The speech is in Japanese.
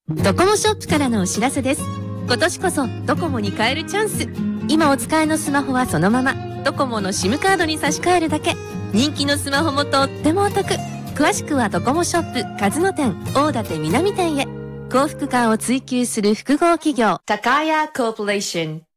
ドコモショップからのお知らせです。今年こそドコモに変えるチャンス。今お使いのスマホはそのままドコモの SIM カードに差し替えるだけ。人気のスマホもとってもお得。詳しくはドコモショップカズノ店大館南店へ。幸福感を追求する複合企業高谷コーポレーション。